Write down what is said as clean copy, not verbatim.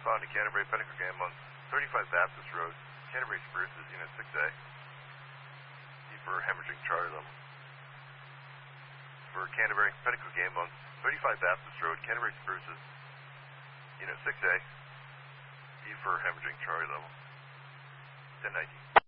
respond to Canterbury Pinnacle Game on 35 Baptist Road, Canterbury Spruces, Unit 6A. D for hemorrhaging, Charlie level. For Canterbury Pinnacle Game on 35 Baptist Road, Canterbury Spruces, Unit 6A. D for hemorrhaging, Charlie level. 1019.